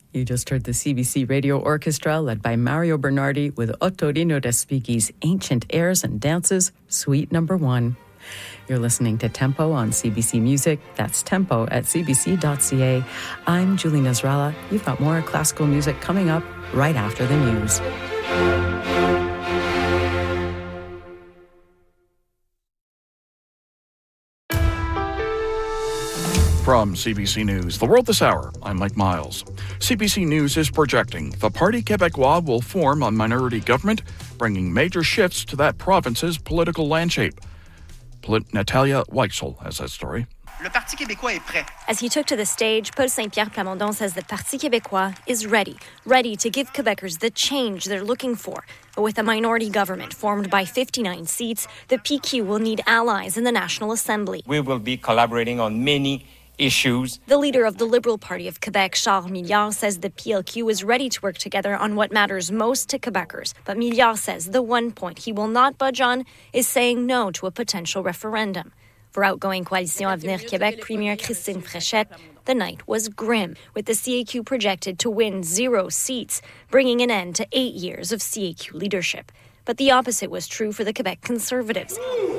You just heard the CBC Radio Orchestra led by Mario Bernardi with Ottorino Respighi's Ancient Airs and Dances, Suite No. 1. You're listening to Tempo on CBC Music. That's tempo at cbc.ca. I'm Julie Nasrallah. You've got more classical music coming up right after the news. From CBC News, The World This Hour, I'm Mike Miles. CBC News is projecting the Parti Québécois will form a minority government, bringing major shifts to that province's political landscape. Natalia Weitzel has that story. Le Parti québécois est prêt. As he took to the stage, Paul Saint-Pierre Plamondon says the Parti québécois is ready to give Quebecers the change they're looking for. But with a minority government formed by 59 seats, the PQ will need allies in the National Assembly. We will be collaborating on many issues. The leader of the Liberal Party of Quebec, Charles Milliard, says the PLQ is ready to work together on what matters most to Quebecers. But Milliard says the one point he will not budge on is saying no to a potential referendum. For outgoing Coalition Avenir Québec Premier Christine Fréchette, the night was grim, with the CAQ projected to win 0 seats, bringing an end to 8 years of CAQ leadership. But the opposite was true for the Quebec Conservatives.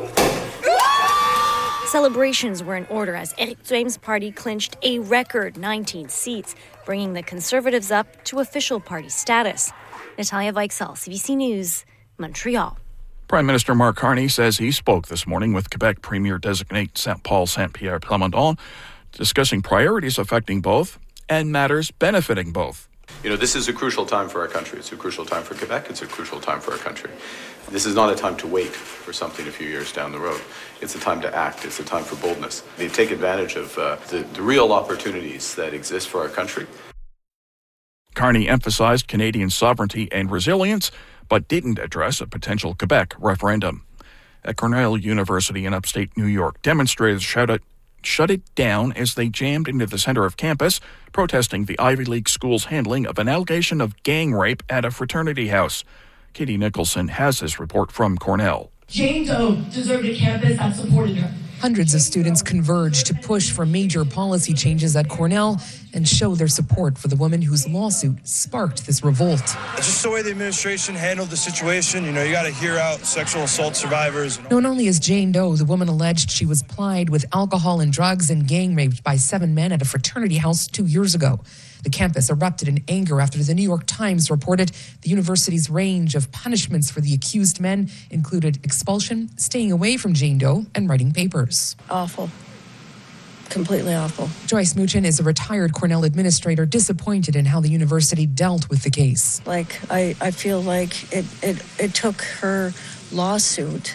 Celebrations were in order as Éric Duhaim's party clinched a record 19 seats, bringing the Conservatives up to official party status. Natalia Weichsel, CBC News, Montreal. Prime Minister Mark Carney says he spoke this morning with Quebec Premier-designate Paul Saint-Pierre Plamondon, discussing priorities affecting both and matters benefiting both. You know, this is a crucial time for our country. It's a crucial time for Quebec. It's a crucial time for our country. This is not a time to wait for something a few years down the road. It's a time to act. It's a time for boldness. They take advantage of the real opportunities that exist for our country. Carney emphasized Canadian sovereignty and resilience, but didn't address a potential Quebec referendum. At Cornell University in upstate New York, demonstrators shut it down as they jammed into the center of campus, protesting the Ivy League school's handling of an allegation of gang rape at a fraternity house. Katie Nicholson has this report from Cornell. Jane Doe deserved a campus that supported her. Hundreds of students converged to push for major policy changes at Cornell and show their support for the woman whose lawsuit sparked this revolt. Just the way the administration handled the situation, you got to hear out sexual assault survivors. Known only as Jane Doe, the woman alleged she was plied with alcohol and drugs and gang raped by 7 men at a fraternity house 2 years ago. The campus erupted in anger after the New York Times reported the university's range of punishments for the accused men included expulsion, staying away from Jane Doe, and writing papers. Awful. Completely awful. Joyce Muchin is a retired Cornell administrator disappointed in how the university dealt with the case. I feel like it took her lawsuit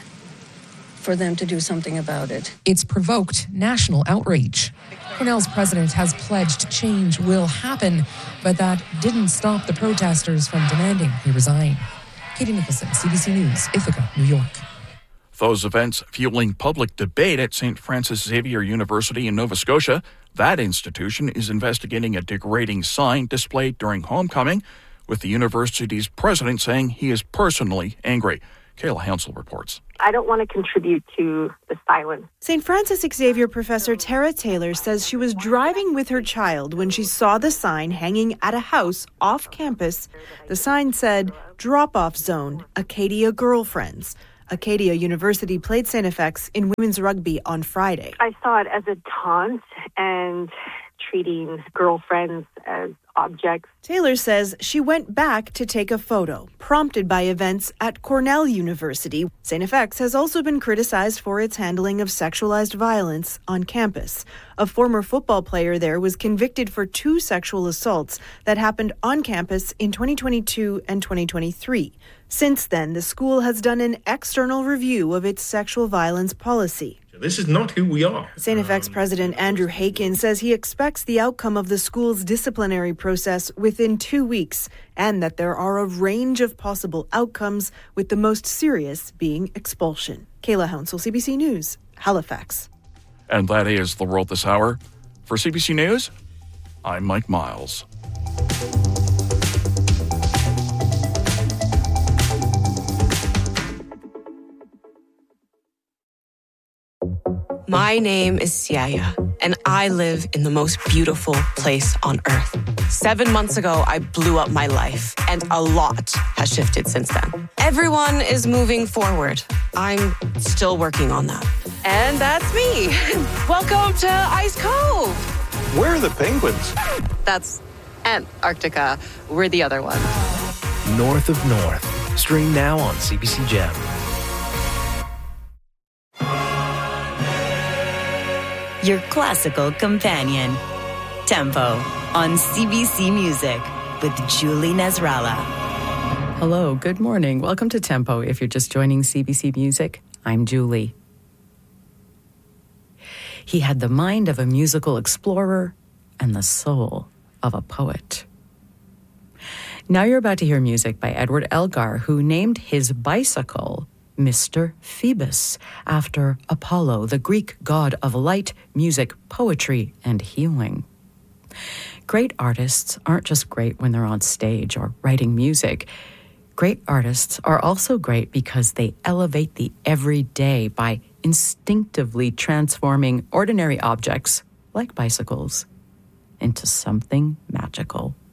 for them to do something about it. It's provoked national outrage. Cornell's president has pledged change will happen, but that didn't stop the protesters from demanding he resign. Katie Nicholson, CBC News, Ithaca, New York. Those events fueling public debate at St. Francis Xavier University in Nova Scotia. That institution is investigating a degrading sign displayed during homecoming, with the university's president saying he is personally angry. Kayla Hansel reports. I don't want to contribute to the silence. St. Francis Xavier professor Tara Taylor says she was driving with her child when she saw the sign hanging at a house off campus. The sign said, "Drop-off zone, Acadia Girlfriends." Acadia University played St. FX in women's rugby on Friday. I saw it as a taunt and treating girlfriends as objects. Taylor says she went back to take a photo, prompted by events at Cornell University. St. FX has also been criticized for its handling of sexualized violence on campus. A former football player there was convicted for 2 sexual assaults that happened on campus in 2022 and 2023. Since then, the school has done an external review of its sexual violence policy. This is not who we are. St. FX President Andrew Hakin says he expects the outcome of the school's disciplinary process within 2 weeks and that there are a range of possible outcomes, with the most serious being expulsion. Kayla Hounsel, CBC News, Halifax. And that is The World This Hour. For CBC News, I'm Mike Miles. My name is Siaya, and I live in the most beautiful place on earth. 7 months ago, I blew up my life, and a lot has shifted since then. Everyone is moving forward. I'm still working on that. And that's me. Welcome to Ice Cove. Where are the penguins? That's Antarctica. We're the other ones. North of North. Stream now on CBC Gem. Your classical companion. Tempo on CBC Music with Julie Nasrallah. Hello, good morning. Welcome to Tempo. If you're just joining CBC Music, I'm Julie. He had the mind of a musical explorer and the soul of a poet. Now you're about to hear music by Edward Elgar, who named his bicycle Mr. Phoebus, after Apollo, the Greek god of light, music, poetry, and healing. Great artists aren't just great when they're on stage or writing music. Great artists are also great because they elevate the everyday by instinctively transforming ordinary objects, like bicycles, into something magical.